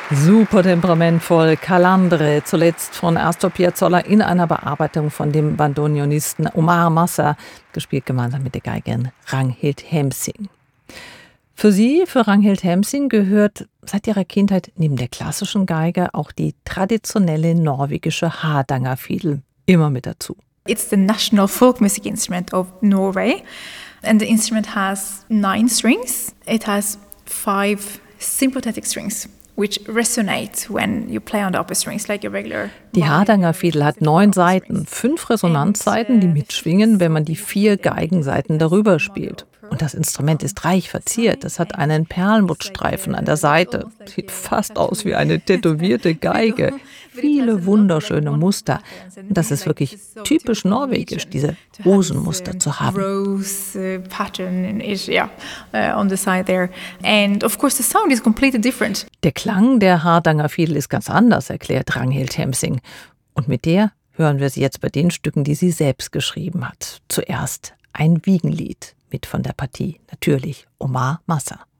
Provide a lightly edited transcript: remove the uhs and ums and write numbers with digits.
Super temperamentvoll, Calandre, zuletzt von Astor Piazzolla in einer Bearbeitung von dem Bandoneonisten Omar Massa, gespielt gemeinsam mit der Geigerin Ragnhild Hemsing. Für Ragnhild Hemsing gehört seit ihrer Kindheit neben der klassischen Geige auch die traditionelle norwegische Hardangerfidel immer mit dazu. It's the national folk music instrument of Norway, and the instrument has 9 strings. It has 5 sympathetic strings, which resonate when you play on the upper strings, like a regular. Die Hardangerfidel hat 9 Saiten, 5 Resonanzsaiten, die mitschwingen, wenn man die 4 Geigensaiten darüber spielt. Und das Instrument ist reich verziert. Es hat einen Perlmuttstreifen an der Seite. Sieht fast aus wie eine tätowierte Geige. Viele wunderschöne Muster. Und das ist wirklich typisch norwegisch, diese Rosenmuster zu haben. Rose pattern is on the side there, and of course the sound is completely different. Der Klang der Hardangerfidel ist ganz anders, erklärt Ragnhild Hemsing. Und mit der hören wir sie jetzt bei den Stücken, die sie selbst geschrieben hat. Zuerst ein Wiegenlied, mit von der Partie natürlich Omar Massa.